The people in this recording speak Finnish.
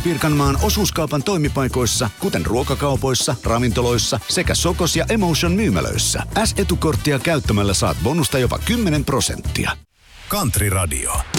Pirkanmaan osuuskaupan toimipaikoissa, kuten ruokakaupoissa, ravintoloissa sekä Sokos ja Emotion myymälöissä. S-etukorttia käyttämällä saat bonusta jopa 10%. Country Radio.